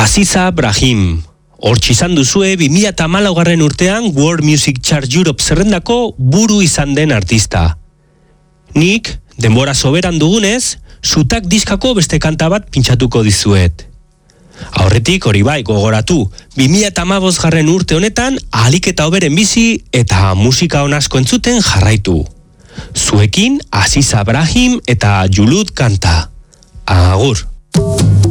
Aziza Brahim. Hortxe izan duzue 2014 urtean World Music Chart Europe zerrendako buru izan den artista. Nik, denbora soberan dugunez, Zutak diskako beste kanta bat pintxatuko dizuet. Aurretik hori bai gogoratu, 2015 urte honetan ahalik eta hoberen bizi eta musika on asko entzuten jarraitu. Zuekin Aziza Brahim eta Julut kanta. Agur.